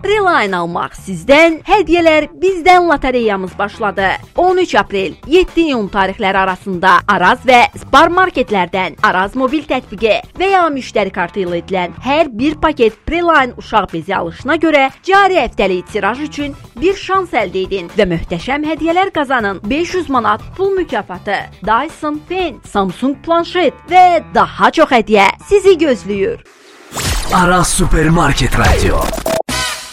Preline almaq sizdən, hədiyyələr bizdən lotereyamız başladı. 13 aprel, 7 iyun tarixləri arasında Araz və Spar marketlərdən Araz mobil tətbiqi və ya müştəri kartı ilə edilən hər bir paket Preline uşaq bezi alışına görə cari həftəlik tiraj üçün bir şans əldə edin və möhtəşəm hədiyyələr qazanın. 500 manat pul mükafatı, Dyson Pen, Samsung planşet və daha çox hədiyyə sizi gözləyir. Araz Supermarket Radio.